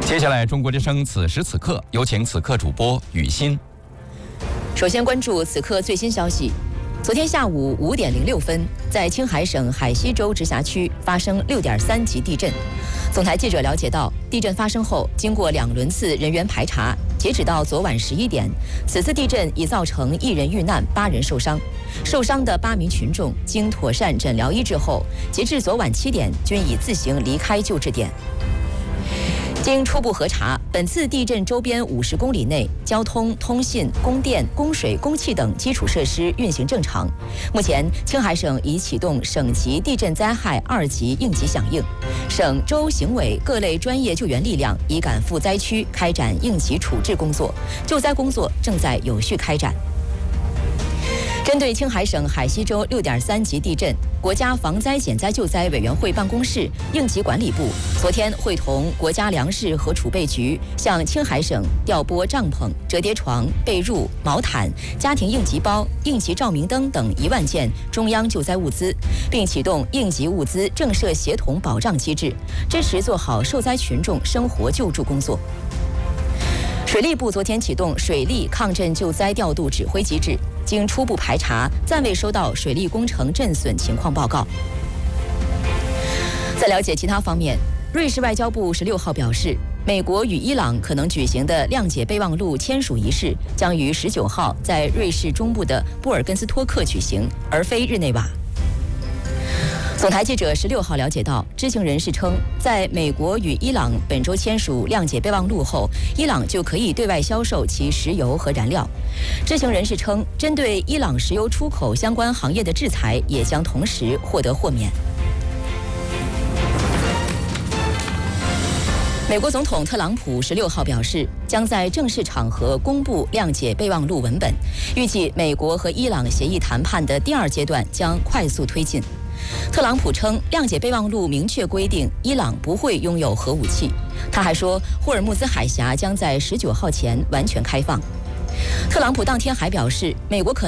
接下来，中国之声此时此刻，有请此刻主播雨欣。 首先关注此刻最新消息。昨天下午5点06分，在青海省海西州直辖区发生6.3级地震。总台记者了解到，地震发生后，经过2轮次人员排查，截止到昨晚11点，此次地震已造成1人遇难，8人受伤。受伤的8名群众经妥善诊疗医治后，截至昨晚7点，均已自行离开救治点。经初步核查，本次地震周边50公里内，交通、通信、供电、供水、供气等基础设施运行正常。目前，青海省已启动省级地震灾害2级应急响应，省州行委各类专业救援力量已赶赴灾区开展应急处置工作，救灾工作正在有序开展。针对青海省海西州6.3级地震，国家防灾减灾救灾委员会办公室、应急管理部昨天会同国家粮食和储备局向青海省调拨帐篷、折叠床、被褥、毛毯、家庭应急包、应急照明灯等1万件中央救灾物资，并启动应急物资政涉协同保障机制，支持做好受灾群众生活救助工作。水利部昨天启动水利抗震救灾调度指挥机制，经初步排查，暂未收到水利工程震损情况报告。在了解其他方面，瑞士外交部16号表示，美国与伊朗可能举行的谅解备忘录签署仪式将于19号在瑞士中部的布尔根斯托克举行，而非日内瓦。总台记者16号了解到，知情人士称，在美国与伊朗本周签署谅解备忘录后，伊朗就可以对外销售其石油和燃料。知情人士称，针对伊朗石油出口相关行业的制裁也将同时获得豁免。美国总统特朗普16号表示，将在正式场合公布谅解备忘录文本，预计美国和伊朗协议谈判的第2阶段将快速推进。特朗普称，谅解备忘录明确规定伊朗不会拥有核武器。他还说，霍尔木兹海峡将在19号前完全开放。特朗普当天还表示，美国可